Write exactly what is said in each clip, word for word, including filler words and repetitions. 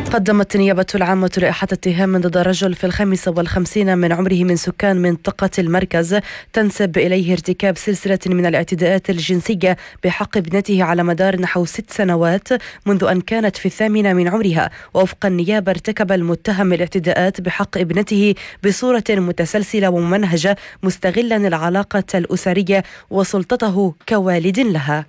قدمت النيابة العامة لإحاطة اتهام ضد رجل في الخامسة والخمسين من عمره من سكان منطقة المركز تنسب إليه ارتكاب سلسلة من الاعتداءات الجنسية بحق ابنته على مدار نحو ست سنوات منذ أن كانت في الثامنة من عمرها. ووفق النيابة ارتكب المتهم الاعتداءات بحق ابنته بصورة متسلسلة وممنهجة مستغلا العلاقة الأسرية وسلطته كوالد لها.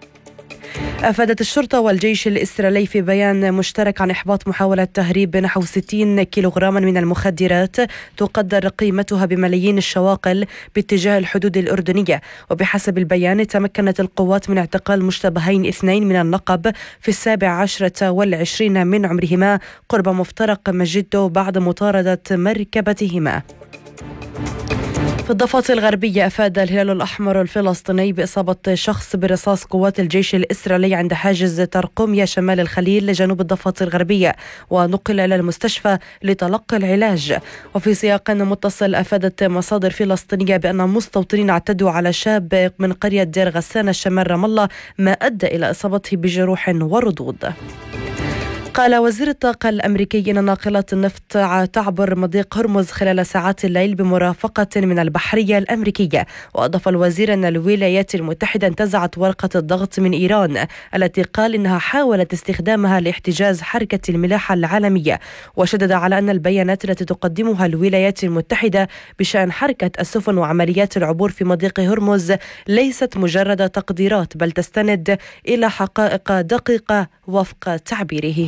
أفادت الشرطة والجيش الإسرائيلي في بيان مشترك عن إحباط محاولة تهريب نحو ستين كيلوغراما من المخدرات تقدر قيمتها بملايين الشواقل باتجاه الحدود الأردنية. وبحسب البيان تمكنت القوات من اعتقال مشتبهين اثنين من النقب في السابع عشرة والعشرين من عمرهما قرب مفترق مجدو بعد مطاردة مركبتهما. في الضفة الغربية أفاد الهلال الأحمر الفلسطيني بإصابة شخص برصاص قوات الجيش الإسرائيلي عند حاجز ترقمية شمال الخليل جنوب الضفة الغربية، ونقل إلى المستشفى لتلقي العلاج. وفي سياق متصل أفادت مصادر فلسطينية بأن مستوطنين اعتدوا على شاب من قرية دير غسان شمال رام الله، ما أدى إلى إصابته بجروح وردود. قال وزير الطاقة الأمريكي إن ناقلات النفط تعبر مضيق هرمز خلال ساعات الليل بمرافقة من البحرية الأمريكية. وأضاف الوزير أن الولايات المتحدة انتزعت ورقة الضغط من إيران التي قال إنها حاولت استخدامها لاحتجاز حركة الملاحة العالمية. وشدد على أن البيانات التي تقدمها الولايات المتحدة بشأن حركة السفن وعمليات العبور في مضيق هرمز ليست مجرد تقديرات، بل تستند إلى حقائق دقيقة وفق تعبيره.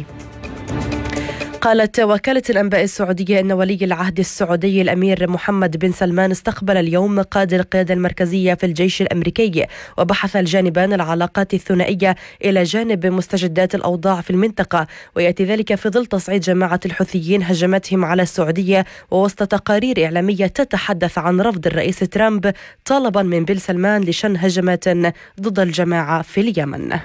قالت وكالة الأنباء السعودية أن ولي العهد السعودي الأمير محمد بن سلمان استقبل اليوم قائد القيادة المركزية في الجيش الأمريكي، وبحث الجانبان العلاقات الثنائية إلى جانب مستجدات الأوضاع في المنطقة. ويأتي ذلك في ظل تصعيد جماعة الحوثيين هجماتهم على السعودية، ووسط تقارير إعلامية تتحدث عن رفض الرئيس ترامب طلبا من بن سلمان لشن هجمات ضد الجماعة في اليمن.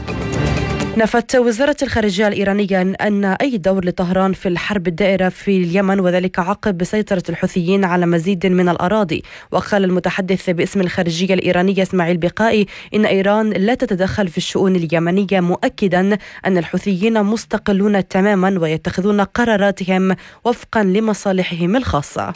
نفت وزارة الخارجية الإيرانية أن أي دور لطهران في الحرب الدائرة في اليمن، وذلك عقب سيطرة الحوثيين على مزيد من الأراضي. وقال المتحدث باسم الخارجية الإيرانية إسماعيل بقائي إن إيران لا تتدخل في الشؤون اليمنية، مؤكدا أن الحوثيين مستقلون تماما ويتخذون قراراتهم وفقا لمصالحهم الخاصة.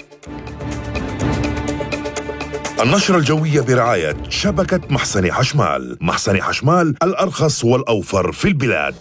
النشرة الجوية برعاية شبكة محسن حشمال. محسن حشمال الأرخص والأوفر في البلاد.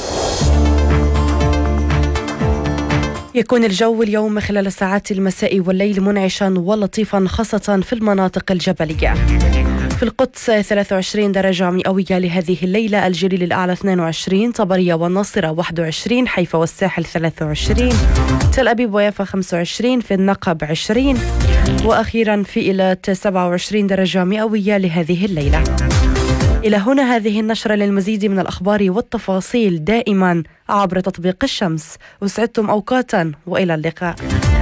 يكون الجو اليوم خلال ساعات المساء والليل منعشا ولطيفا، خاصة في المناطق الجبلية. في القدس ثلاثة وعشرين درجة مئوية لهذه الليلة، الجليل الأعلى اثنين وعشرين، طبرية والناصرة واحد وعشرين، حيفا والساحل ثلاثة وعشرين، تل أبيب ويافا خمسة وعشرين، في النقب عشرين، وأخيرا في إيلات سبعة وعشرين درجة مئوية لهذه الليلة. إلى هنا هذه النشرة. للمزيد من الأخبار والتفاصيل دائما عبر تطبيق الشمس. وسعدتم أوقاتا وإلى اللقاء.